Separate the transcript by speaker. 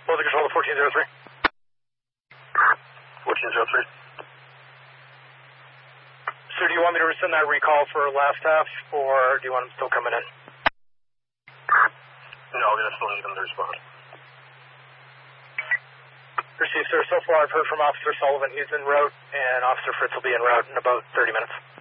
Speaker 1: Closing control to 1403.
Speaker 2: 1403.
Speaker 1: So do you want me to rescind that recall for last half, or do you want him still coming in?
Speaker 2: No, we're going to still need him to respond.
Speaker 1: Received, sir. So far I've heard from Officer Sullivan. He's en route, and Officer Fritz will be en route in about 30 minutes.